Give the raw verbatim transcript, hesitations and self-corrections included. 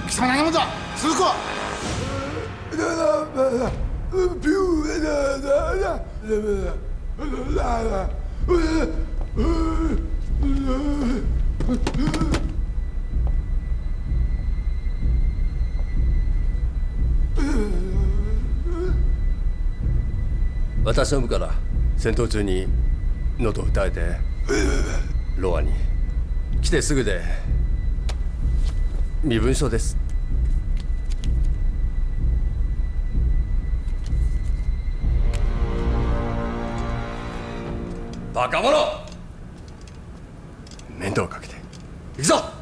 貴様何者だ、鈴子。 私の部から戦闘中に喉を打たれてロアに来てすぐで身分証です。バカ者、面倒をかけて行くぞ。